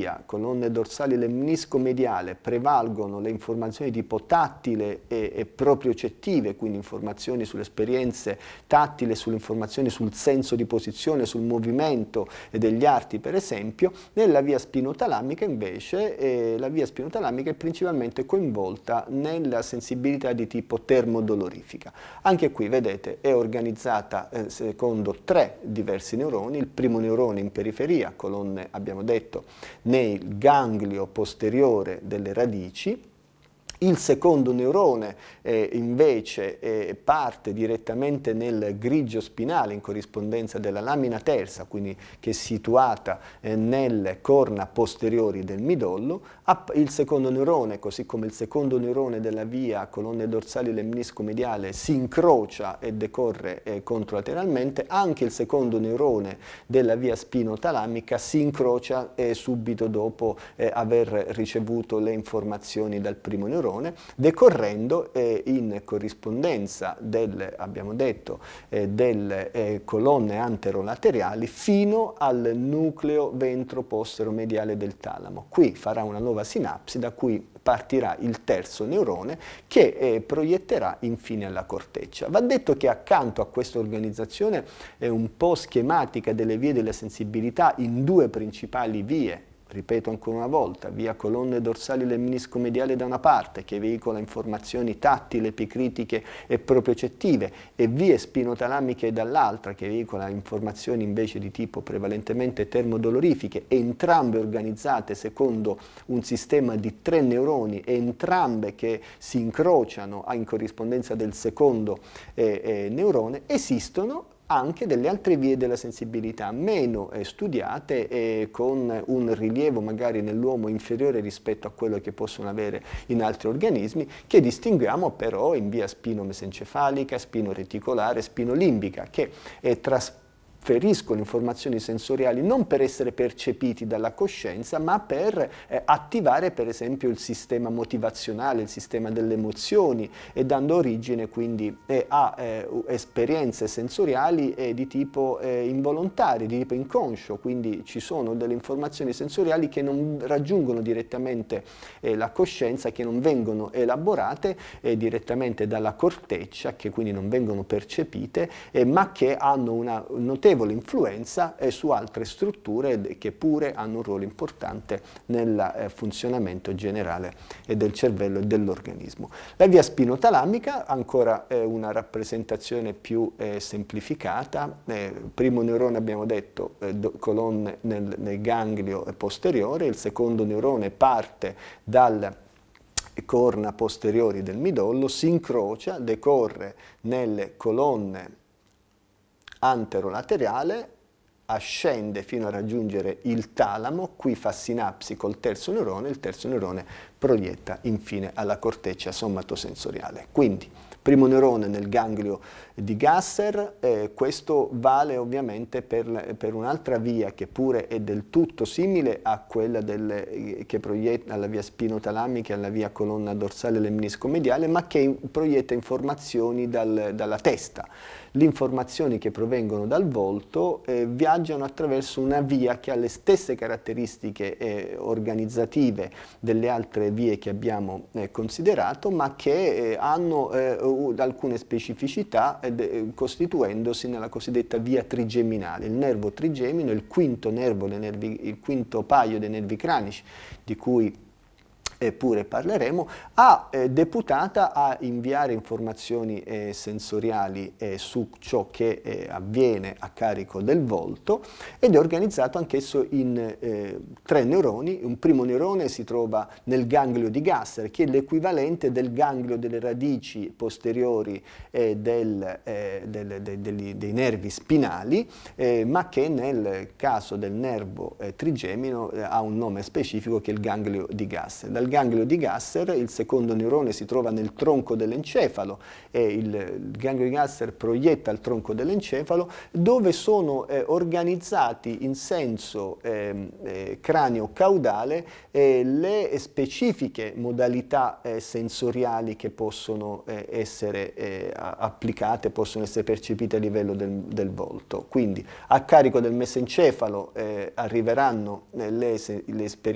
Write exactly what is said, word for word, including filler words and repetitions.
via colonne dorsali e lemnisco mediale prevalgono le informazioni tipo tattile e, e propriocettive, quindi informazioni sulle esperienze tattile, sulle informazioni sul senso di posizione, sul movimento degli arti per esempio, nella via spinotalamica invece eh, la via spinotalamica è principalmente coinvolta nella sensibilità di tipo termodolorifica. Anche qui vedete è organizzata eh, secondo tre diversi neuroni, il primo neurone in periferia, colonne abbiamo detto nel ganglio posteriore delle radici. Il secondo neurone eh, invece eh, parte direttamente nel grigio spinale in corrispondenza della lamina terza, quindi che è situata eh, nelle corna posteriori del midollo. Il secondo neurone, così come il secondo neurone della via colonne dorsali lemnisco mediale, si incrocia e decorre eh, controlateralmente. Anche il secondo neurone della via spinotalamica si incrocia eh, subito dopo eh, aver ricevuto le informazioni dal primo neurone, decorrendo eh, in corrispondenza del, abbiamo detto, eh, delle eh, colonne anterolaterali fino al nucleo ventro-postero-mediale del talamo. Qui farà una nuova sinapsi da cui partirà il terzo neurone che eh, proietterà infine alla corteccia. Va detto che accanto a questa organizzazione eh, un po' schematica delle vie della sensibilità in due principali vie, ripeto ancora una volta, via colonne dorsali lemnisco mediale da una parte che veicola informazioni tattili, epicritiche e propriocettive e vie spinotalamiche dall'altra che veicola informazioni invece di tipo prevalentemente termodolorifiche, entrambe organizzate secondo un sistema di tre neuroni e entrambe che si incrociano in corrispondenza del secondo eh, eh, neurone, esistono anche delle altre vie della sensibilità meno eh, studiate e con un rilievo magari nell'uomo inferiore rispetto a quello che possono avere in altri organismi, che distinguiamo però in via spino-mesencefalica, spino-reticolare, spino-limbica, che è trasferita feriscono informazioni sensoriali non per essere percepiti dalla coscienza, ma per eh, attivare per esempio il sistema motivazionale, il sistema delle emozioni e dando origine quindi eh, a eh, esperienze sensoriali eh, di tipo eh, involontario, di tipo inconscio, quindi ci sono delle informazioni sensoriali che non raggiungono direttamente eh, la coscienza, che non vengono elaborate eh, direttamente dalla corteccia, che quindi non vengono percepite, eh, ma che hanno una notevole influenza eh, su altre strutture che pure hanno un ruolo importante nel eh, funzionamento generale eh, del cervello e dell'organismo. La via spinotalamica, ancora eh, una rappresentazione più eh, semplificata, eh, primo neurone abbiamo detto eh, do, colonne nel, nel ganglio posteriore, il secondo neurone parte dal corna posteriori del midollo, si incrocia, decorre nelle colonne anterolaterale, ascende fino a raggiungere il talamo, qui fa sinapsi col terzo neurone, il terzo neurone proietta infine alla corteccia somatosensoriale. Quindi, primo neurone nel ganglio di Gasser, eh, questo vale ovviamente per, per un'altra via che pure è del tutto simile a quella del, che proietta alla via spinotalamica e alla via colonna dorsale lemnisco mediale, ma che proietta informazioni dal, dalla testa. Le informazioni che provengono dal volto eh, viaggiano attraverso una via che ha le stesse caratteristiche eh, organizzative delle altre vie che abbiamo eh, considerato, ma che eh, hanno eh, alcune specificità eh, costituendosi nella cosiddetta via trigeminale. Il nervo trigemino è il quinto nervo, dei nervi, il quinto paio dei nervi cranici, di cui eppure parleremo, ha eh, deputata a inviare informazioni eh, sensoriali eh, su ciò che eh, avviene a carico del volto ed è organizzato anch'esso in eh, tre neuroni. Un primo neurone si trova nel ganglio di Gasser, che è l'equivalente del ganglio delle radici posteriori eh, del, eh, del, de, de, dei nervi spinali, eh, ma che nel caso del nervo eh, trigemino eh, ha un nome specifico che è il ganglio di Gasser. Dal ganglio di Gasser il secondo neurone si trova nel tronco dell'encefalo e il, il ganglio di Gasser proietta il tronco dell'encefalo, dove sono eh, organizzati in senso eh, eh, cranio-caudale eh, le specifiche modalità eh, sensoriali che possono eh, essere eh, applicate, possono essere percepite a livello del, del volto. Quindi a carico del mesencefalo eh, arriveranno eh, le, le esperienze